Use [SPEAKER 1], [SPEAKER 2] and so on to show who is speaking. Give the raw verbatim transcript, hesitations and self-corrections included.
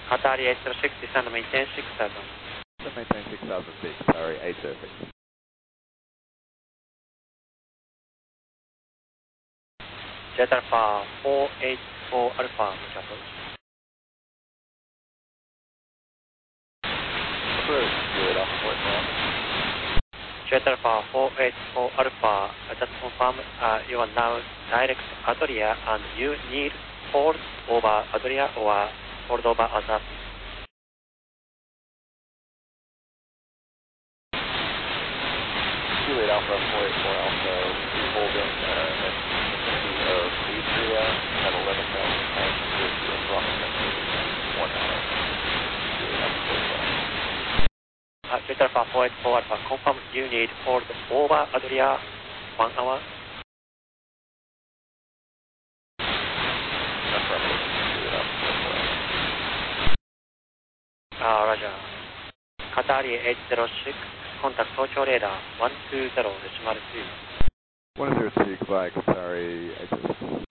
[SPEAKER 1] Qatari eight zero six, descend maintain six seven.
[SPEAKER 2] Descend maintain six thousand feet, Qatari eight zero six.
[SPEAKER 1] Jet Alpha four eight four Alpha, approach.
[SPEAKER 2] Approach, Juliet Alpha four eight four.
[SPEAKER 1] Jet Alpha four eight four Alpha, just confirm uh, you are now direct Adria and you need hold over Adria or hold over other.
[SPEAKER 2] Juliet Alpha four eight four Alpha, holding uh, at vicinity of Adria at eleven thousand feet with approximately one hour. Juliet Alpha four eight four.
[SPEAKER 1] Uh, Jet Alpha four eight four Alpha, confirm you need hold over Adria one hour. Uh, Roger. Qatari eight zero six, contact Tokyo radar one two zero decimal two.
[SPEAKER 2] one zero two, goodbye, Qatari eight zero six.